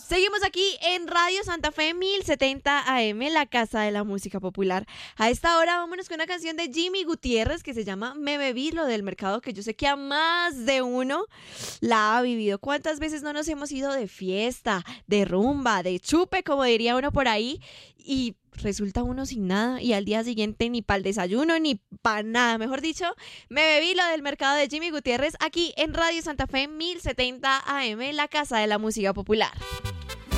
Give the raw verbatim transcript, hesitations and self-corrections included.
Seguimos aquí en Radio Santa Fe mil setenta A M, la casa de la música popular. A esta hora vámonos con una canción de Jimmy Gutiérrez que se llama Me Bebí, lo del mercado, que yo sé que a más de uno la ha vivido. ¿Cuántas veces no nos hemos ido de fiesta, de rumba, de chupe, como diría uno por ahí? Y resulta uno sin nada y al día siguiente ni para el desayuno ni para nada. Mejor dicho, Me Bebí, lo del mercado de Jimmy Gutiérrez, aquí en Radio Santa Fe mil setenta A M, la casa de la música popular.